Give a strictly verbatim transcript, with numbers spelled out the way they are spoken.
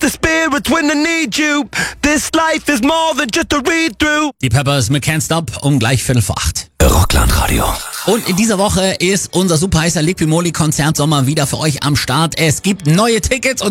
the spirit when I need you. This life is more than just a read-through. Die Peppers mit Can't Stop um gleich Viertel vor acht. Rockland-Radio. Und in dieser Woche ist unser super heißer Liqui Moly Konzert Sommer wieder für euch am Start. Es gibt neue Tickets und